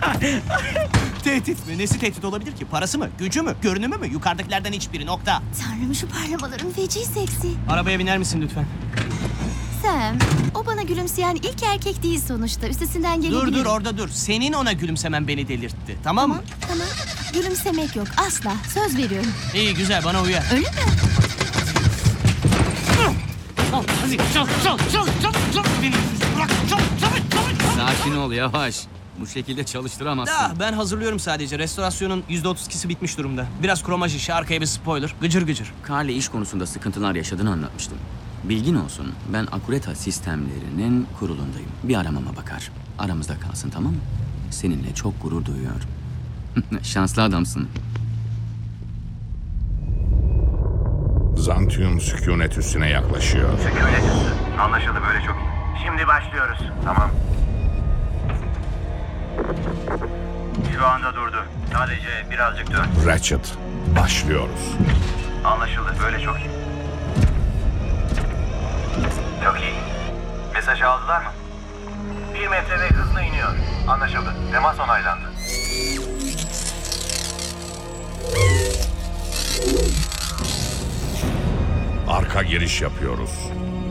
Tehdit mi? Nesi tehdit olabilir ki? Parası mı? Gücü mü? Görünümü mü? Yukarıdakilerden hiçbiri, nokta. Tanrım, şu parlamaların feci seksi. Arabaya biner misin lütfen? Sam, o bana gülümseyen ilk erkek değil sonuçta. Üstesinden gelebilirim. Dur orada dur. Senin ona gülümsemen beni delirtti. Tamam mı? Tamam. Gülümsemek yok asla. Söz veriyorum. İyi güzel, bana uyar. Öyle mi? Al, hadi çal. Beni bırak, çal. Sakin ol, yavaş. Bu şekilde çalıştıramazsın. Ben hazırlıyorum sadece. Restorasyonun %32'si bitmiş durumda. Biraz kromaj işi, arkaya bir spoiler. Gıcır gıcır. Carl'le iş konusunda sıkıntılar yaşadığını anlatmıştım. Bilgin olsun, ben Akureta sistemlerinin kurulundayım. Bir aramama bakar. Aramızda kalsın, tamam mı? Seninle çok gurur duyuyorum. Şanslı adamsın. Zantium sükunet üstüne yaklaşıyor. Sükunet üssü. Anlaşıldı, böyle çok iyi. Şimdi başlıyoruz. Tamam. Şu anda durdu. Sadece birazcık dön. Ratchet, başlıyoruz. Anlaşıldı, böyle çok iyi. Çok iyi. Mesajı aldılar mı? 1 metre ve hızla iniyor. Anlaşıldı. Temas onaylandı. Arka giriş yapıyoruz.